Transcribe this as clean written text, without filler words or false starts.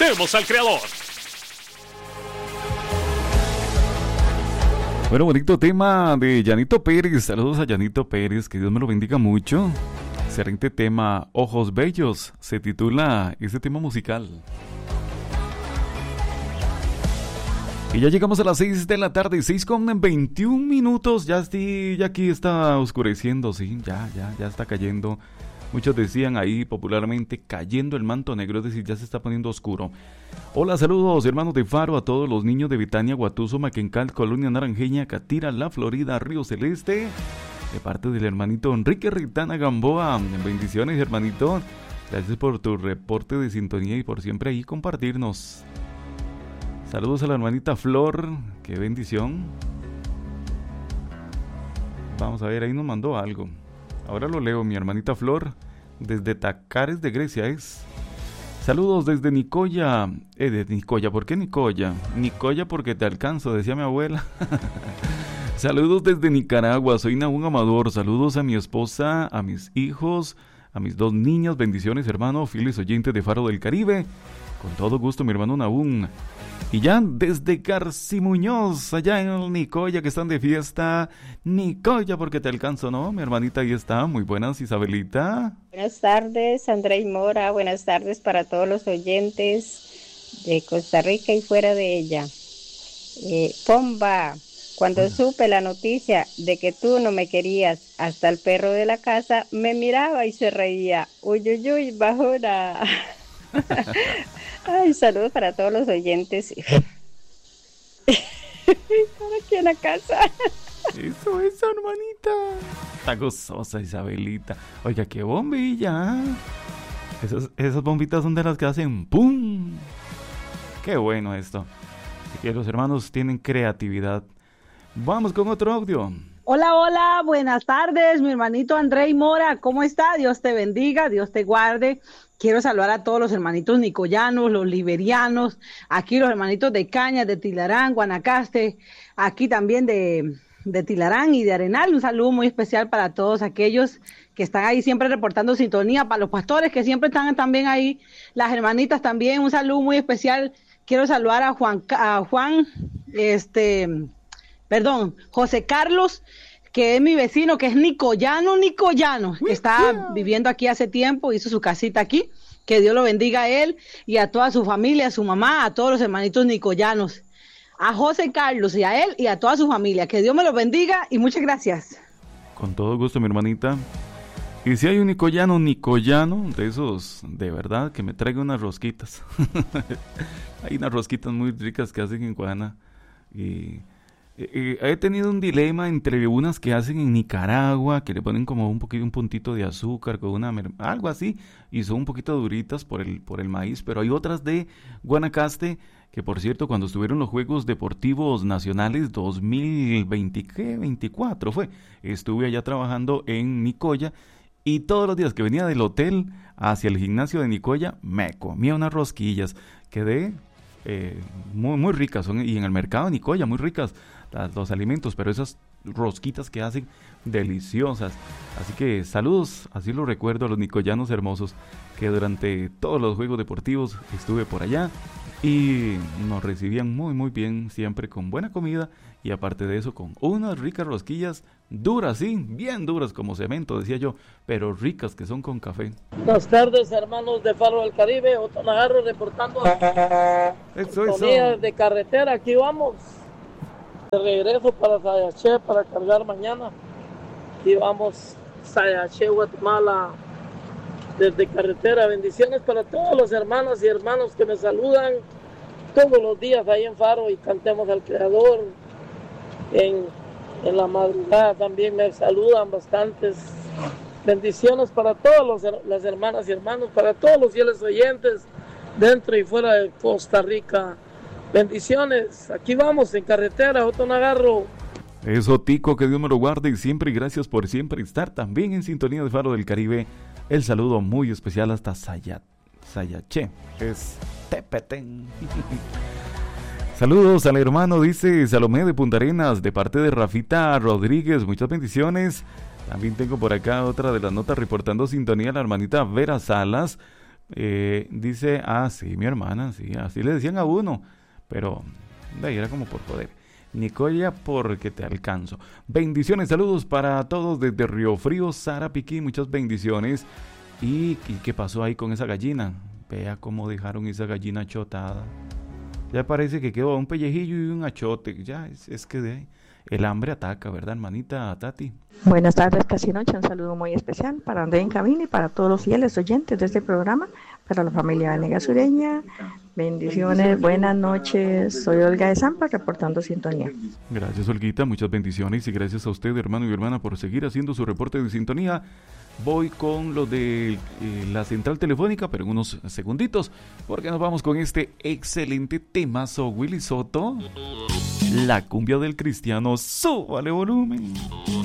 Agradecemos al Creador. Bueno, bonito tema de Yanito Pérez. Saludos a Yanito Pérez, que Dios me lo bendiga mucho. Excelente tema, Ojos Bellos, se titula este tema musical. Y ya llegamos a las 6 de la tarde, 6:21. Ya aquí está oscureciendo, sí, ya está cayendo. Muchos decían ahí popularmente cayendo el manto negro, es decir, ya se está poniendo oscuro. Hola, saludos hermanos de Faro, a todos los niños de Betania, Guatuso, Maquencal, Colonia Naranjeña, Catira, La Florida, Río Celeste, de parte del hermanito Enrique Ritana Gamboa. Bendiciones, hermanito. Gracias por tu reporte de sintonía y por siempre ahí compartirnos. Saludos a la hermanita Flor, qué bendición. Vamos a ver, ahí nos mandó algo. Ahora lo leo, mi hermanita Flor, desde Tacares de Grecia es. Saludos desde Nicoya. De Nicoya, ¿por qué Nicoya? Nicoya porque te alcanzo, decía mi abuela. Saludos desde Nicaragua, soy Nahún Amador. Saludos a mi esposa, a mis hijos, a mis 2 niñas. Bendiciones, hermano, fieles oyentes de Faro del Caribe. Con todo gusto, mi hermano Nahún. Y ya desde Garcí Muñoz, allá en Nicoya, que están de fiesta. Nicoya, porque te alcanzo, ¿no? Mi hermanita ahí está. Muy buenas, Isabelita. Buenas tardes, Andrei Mora. Buenas tardes para todos los oyentes de Costa Rica y fuera de ella. Pomba, cuando supe la noticia de que tú no me querías, hasta el perro de la casa me miraba y se reía. Uy, uy, uy, bajona. Ay, saludos para todos los oyentes. Para aquí en la casa. Eso, hermanita. Está gozosa, Isabelita. Oiga, qué bombilla. Esas bombitas son de las que hacen ¡pum! Qué bueno esto. Así que los hermanos tienen creatividad. Vamos con otro audio. Hola, buenas tardes, mi hermanito Andrei Mora. ¿Cómo está? Dios te bendiga, Dios te guarde. Quiero saludar a todos los hermanitos nicoyanos, los liberianos, aquí los hermanitos de Cañas, de Tilarán, Guanacaste, aquí también de Tilarán y de Arenal. Un saludo muy especial para todos aquellos que están ahí siempre reportando sintonía, para los pastores que siempre están también ahí, las hermanitas también. Un saludo muy especial. Quiero saludar a José Carlos, que es mi vecino, que es nicoyano, que está viviendo aquí hace tiempo, hizo su casita aquí. Que Dios lo bendiga a él y a toda su familia, a su mamá, a todos los hermanitos nicoyanos. A José Carlos y a él y a toda su familia. Que Dios me lo bendiga y muchas gracias. Con todo gusto, mi hermanita. Y si hay un nicoyano de esos, de verdad, que me traiga unas rosquitas. Hay unas rosquitas muy ricas que hacen en Guana. Y he tenido un dilema entre unas que hacen en Nicaragua, que le ponen como un puntito de azúcar, con algo así, y son un poquito duritas por el maíz, pero hay otras de Guanacaste, que por cierto, cuando estuvieron los Juegos Deportivos Nacionales 2024 estuve allá trabajando en Nicoya, y todos los días que venía del hotel hacia el gimnasio de Nicoya, me comía unas rosquillas, quedé muy, muy ricas, y en el mercado de Nicoya, muy ricas los alimentos, pero esas rosquitas que hacen deliciosas. Así que saludos, así lo recuerdo a los nicoyanos hermosos, que durante todos los Juegos Deportivos estuve por allá y nos recibían muy muy bien, siempre con buena comida y aparte de eso con unas ricas rosquillas duras, sí, bien duras como cemento, decía yo, pero ricas, que son con café. Buenas tardes, hermanos de Faro del Caribe, Otto Nagarro reportando sintonías de carretera. Aquí vamos de regreso para Sayaché para cargar mañana. Aquí vamos, Sayaché, Guatemala, desde carretera. Bendiciones para todos los hermanas y hermanos que me saludan todos los días ahí en Faro y cantemos al Creador. En la madrugada también me saludan bastantes. Bendiciones para todas las hermanas y hermanos, para todos los fieles oyentes dentro y fuera de Costa Rica. Bendiciones, aquí vamos en carretera, Otto Nagarro. Eso, Tico, que Dios me lo guarde y siempre, y gracias por siempre estar también en sintonía de Faro del Caribe. El saludo muy especial hasta Sayaché, es Tepetén. Saludos al hermano, dice Salomé de Punta Arenas, de parte de Rafita Rodríguez, muchas bendiciones. También tengo por acá otra de las notas reportando sintonía, la hermanita Vera Salas. Dice, sí, mi hermana, sí, así le decían a uno, pero de ahí era como por poder. Nicoya, porque te alcanzo. Bendiciones, saludos para todos desde Río Frío, Sara Piquín, muchas bendiciones. ¿Y qué pasó ahí con esa gallina? Vea cómo dejaron esa gallina achotada. Ya parece que quedó un pellejillo y un achote. Ya, es que de ahí el hambre ataca, ¿verdad, hermanita Tati? Buenas tardes, casi noche. Un saludo muy especial para André en cabina y para todos los fieles oyentes de este programa, para la familia Venegas Sureña. Bendiciones, buenas noches. Soy Olga de Zampa, reportando sintonía. Gracias, Olguita, muchas bendiciones y gracias a usted, hermano y hermana, por seguir haciendo su reporte de sintonía. Voy con lo de la central telefónica, pero en unos segunditos, porque nos vamos con este excelente temazo, Willy Soto, la cumbia del cristiano. ¡Súbale volumen!